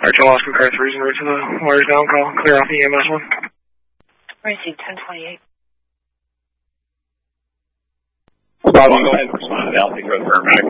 Artel Oscar car 3 is en route to the wires down call. Clear off the EMS 1. Racing 1028. Bravo, go ahead and respond to the Alpha Growth paramedic.